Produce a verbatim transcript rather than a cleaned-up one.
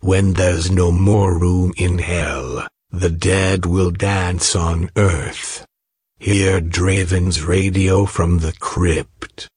When there's no more room in hell, the dead will dance on earth. Hear Draven's radio from the crypt.